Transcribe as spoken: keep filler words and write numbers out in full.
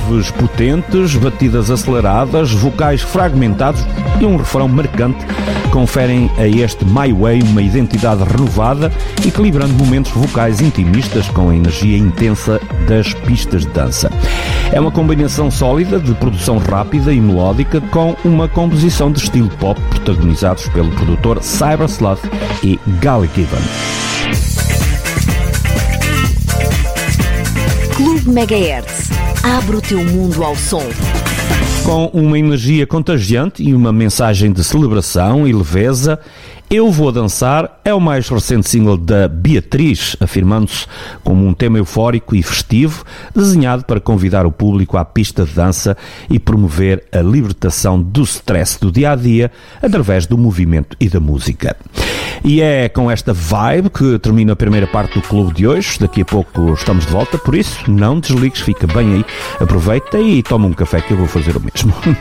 graves potentes, batidas aceleradas, vocais fragmentados e um refrão marcante conferem a este My Way uma identidade renovada, equilibrando momentos vocais intimistas com a energia intensa das pistas de dança. É uma combinação sólida de produção rápida e melódica com uma composição de estilo pop protagonizados pelo produtor Cybersloth e Gally Given. Clube Megahertz. Abre o teu mundo ao som. Com uma energia contagiante e uma mensagem de celebração e leveza, Eu Vou Dançar é o mais recente single da Beatriz, afirmando-se como um tema eufórico e festivo, desenhado para convidar o público à pista de dança e promover a libertação do stress do dia-a-dia através do movimento e da música. E é com esta vibe que termina a primeira parte do clube de hoje. Daqui a pouco estamos de volta, por isso não desligues, fica bem aí, aproveita e toma um café que eu vou fazer o mesmo.